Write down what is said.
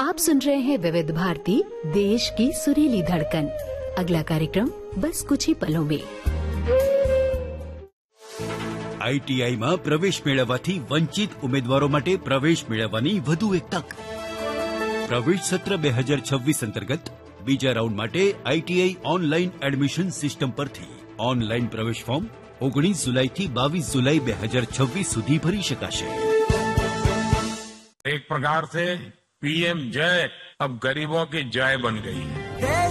आप सुन रहे हैं विविध भारती देश की सुरीली धड़कन। अगला कार्यक्रम बस कुछ ही पलों में। ITI માં પ્રવેશ મેળવવાથી વંચિત ઉમેદવારો માટે પ્રવેશ મેળવવાની વધુ એક તક। પ્રવેશ સત્ર 2026 અંતર્ગત બીજા રાઉન્ડ માટે ITI ઓનલાઈન એડમિશન સિસ્ટમ પરથી ઓનલાઈન પ્રવેશ ફોર્મ 19 જુલાઈથી 22 जुलाई 2026 સુધી ભરી શકાશે। एक प्रकार से PM जय अब गरीबों की जय बन गई है।